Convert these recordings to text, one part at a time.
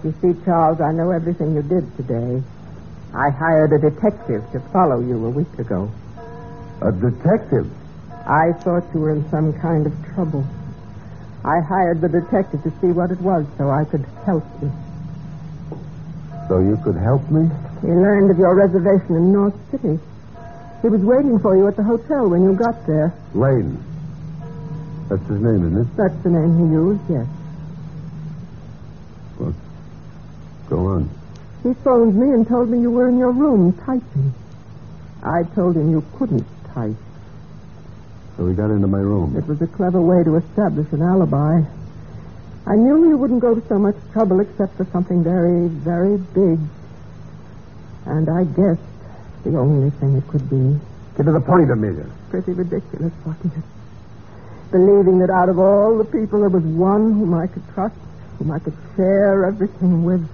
You see, Charles, I know everything you did today. I hired a detective to follow you a week ago. A detective? I thought you were in some kind of trouble. I hired the detective to see what it was so I could help you. So you could help me? He learned of your reservation in North City. He was waiting for you at the hotel when you got there. Lane. That's his name, isn't it? That's the name he used, yes. Well, go on. He phoned me and told me you were in your room typing. I told him you couldn't type. So he got into my room. It was a clever way to establish an alibi. I knew you wouldn't go to so much trouble except for something very, very big. And I guessed the only thing it could be. Get to the point, Amelia. Pretty ridiculous, wasn't it? Believing that out of all the people there was one whom I could trust, whom I could share everything with.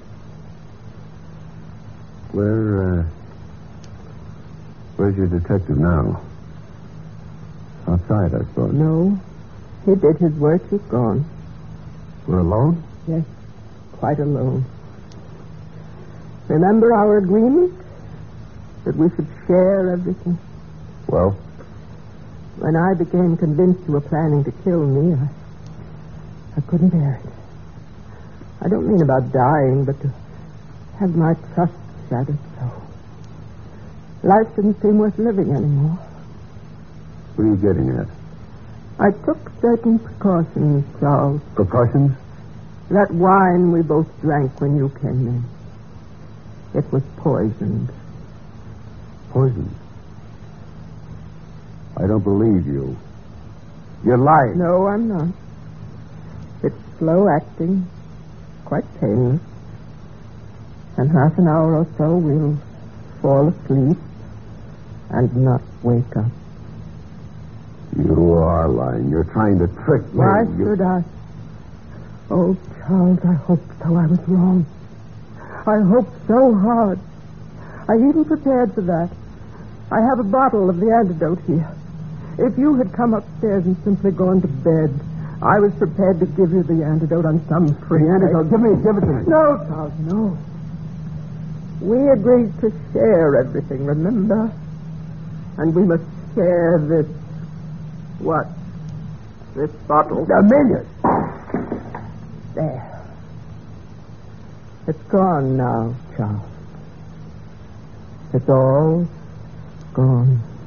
Where's your detective now? Outside, I suppose. No. He did his work. He's gone. We're alone? Yes. Quite alone. Remember our agreement? That we should share everything? Well? When I became convinced you were planning to kill me, I couldn't bear it. I don't mean about dying, but to have my trust shattered so. Life didn't seem worth living anymore. What are you getting at? I took certain precautions, Charles. Precautions? That wine we both drank when you came in. It was poisoned. Poison? I don't believe you. You're lying. No, I'm not. It's slow acting, quite painless. In half an hour or so, we'll fall asleep and not wake up. You are lying. You're trying to trick me. Why should I? Oh, Charles, I hoped so. I was wrong. I hoped so hard. I even prepared for that. I have a bottle of the antidote here. If you had come upstairs and simply gone to bed, I was prepared to give you the antidote on some free antidote. Give it to me. No, Charles, no. We agreed to share everything, remember? And we must share this. What? This bottle. Amelia! There. It's gone now, Charles. It's all gone.